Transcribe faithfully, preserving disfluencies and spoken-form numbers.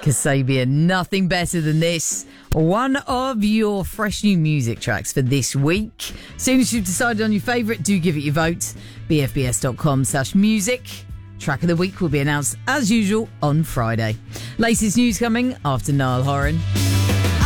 Kasabian, nothing better than this. One of your fresh new music tracks for this week. As soon as you've decided on your favourite, do give it your vote. bfbs.com slash music. Track of the week will be announced as usual on Friday. Latest news coming after Niall Horan.